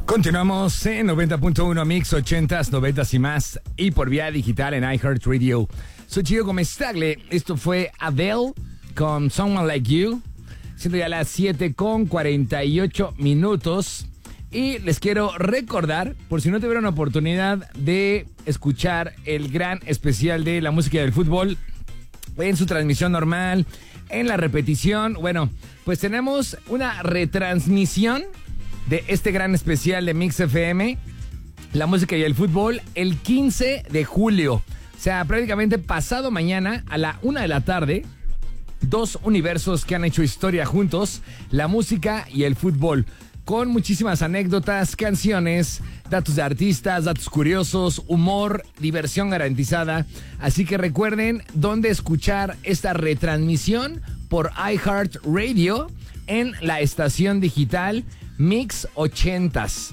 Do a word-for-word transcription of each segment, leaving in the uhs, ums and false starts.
Continuamos en noventa punto uno Mix, ochentas, noventas y más, y por vía digital en iHeartRadio. Soy Gio Gómez Tagle. Esto fue Adele con Someone Like You, siendo ya las siete con cuarenta y ocho minutos. Y les quiero recordar, por si no tuvieron oportunidad de escuchar el gran especial de la música del fútbol en su transmisión normal, en la repetición, bueno, pues tenemos una retransmisión de este gran especial de Mix F M, la música y el fútbol, el quince de julio. O sea, prácticamente pasado mañana a la una de la tarde, dos universos que han hecho historia juntos, la música y el fútbol, con muchísimas anécdotas, canciones, datos de artistas, datos curiosos, humor, diversión garantizada. Así que recuerden dónde escuchar esta retransmisión por iHeartRadio en la estación digital Mix ochentas.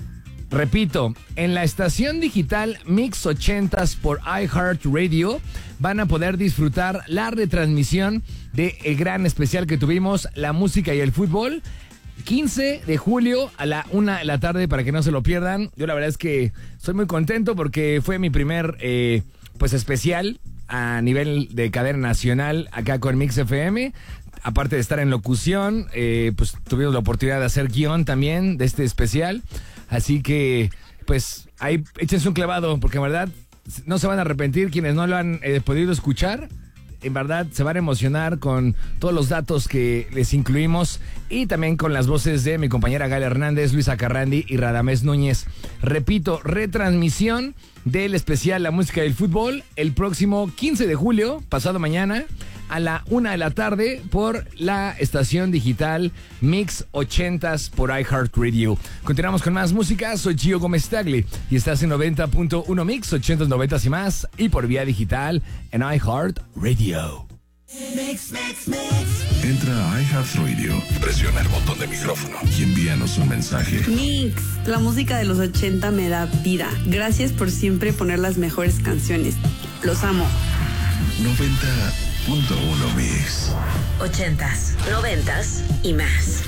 Repito, en la estación digital Mix ochentas por iHeartRadio van a poder disfrutar la retransmisión del gran especial que tuvimos, la música y el fútbol, quince de julio a la una de la tarde, para que no se lo pierdan. Yo la verdad es que estoy muy contento porque fue mi primer eh, pues especial a nivel de cadena nacional acá con Mix F M. Aparte de estar en locución, eh, pues tuvimos la oportunidad de hacer guión también de este especial. Así que, pues, ahí échense un clavado, porque en verdad no se van a arrepentir quienes no lo han eh, podido escuchar. En verdad se van a emocionar con todos los datos que les incluimos y también con las voces de mi compañera Galia Hernández, Luisa Carrandi y Radamés Núñez. Repito, retransmisión del especial La Música del Fútbol el próximo quince de julio, pasado mañana, a la una de la tarde por la estación digital Mix ochentas por iHeartRadio. Continuamos con más música. Soy Gio Gómez Tagle y estás en noventa punto uno Mix, ochentas, noventas y más, y por vía digital en iHeartRadio. Mix, mix, mix. Entra a iHeartRadio, presiona el botón de micrófono y envíanos un mensaje. Mix, la música de los ochenta me da vida. Gracias por siempre poner las mejores canciones. Los amo. noventa punto uno Mix. Ochentas, noventas y más.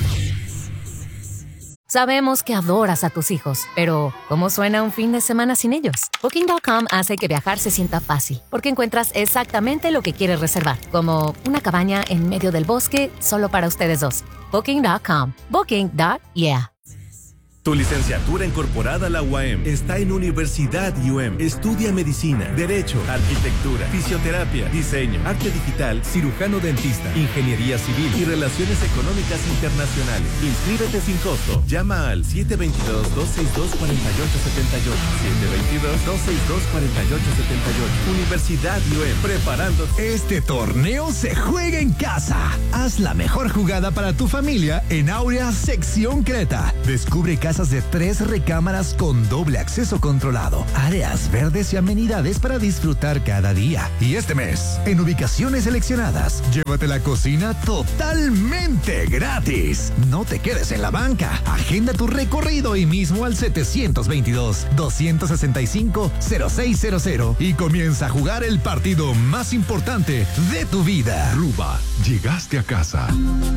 Sabemos que adoras a tus hijos, pero ¿cómo suena un fin de semana sin ellos? Booking punto com hace que viajar se sienta fácil, porque encuentras exactamente lo que quieres reservar, como una cabaña en medio del bosque solo para ustedes dos. Booking punto com. Booking. Yeah. Tu licenciatura incorporada a la U A M está en Universidad U M. Estudia medicina, derecho, arquitectura, fisioterapia, diseño, arte digital, cirujano dentista, ingeniería civil y relaciones económicas internacionales. Inscríbete sin costo. Llama al siete dos dos, dos seis dos, cuatro ocho siete ocho. siete dos dos, dos seis dos, cuatro ocho siete ocho. Universidad U M. Preparando. Este torneo se juega en casa. Haz la mejor jugada para tu familia en Áurea Sección Creta. Descubre casas de tres recámaras con doble acceso controlado, áreas verdes y amenidades para disfrutar cada día. Y este mes, en ubicaciones seleccionadas, llévate la cocina totalmente gratis. No te quedes en la banca. Agenda tu recorrido hoy mismo al setecientos veintidós, doscientos sesenta y cinco, cero seis cero cero y comienza a jugar el partido más importante de tu vida. Ruba, llegaste a casa.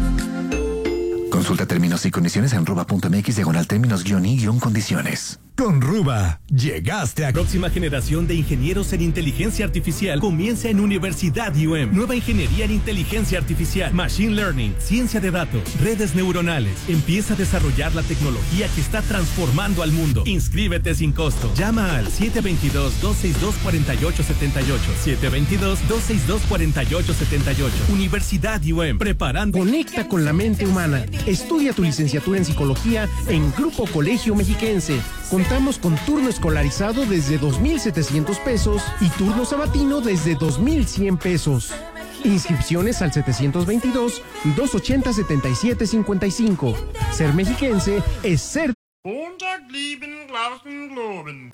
Consulta términos y condiciones en ruba punto mx diagonal términos guión y guión condiciones. Con Ruba, llegaste a... Próxima generación de ingenieros en inteligencia artificial comienza en Universidad U M. Nueva ingeniería en inteligencia artificial, machine learning, ciencia de datos, redes neuronales. Empieza a desarrollar la tecnología que está transformando al mundo. Inscríbete sin costo. Llama al siete dos dos, dos seis dos, cuatro ocho siete ocho. siete dos dos, dos seis dos, cuatro ocho siete ocho. Universidad U M. Preparando. Conecta con la mente humana. Estudia tu licenciatura en psicología en Grupo Colegio Mexiquense. Contamos con turno escolarizado desde dos mil setecientos pesos y turno sabatino desde dos mil cien pesos. Inscripciones al setecientos veintidós, doscientos ochenta, setenta y siete cincuenta y cinco. Ser mexiquense es ser...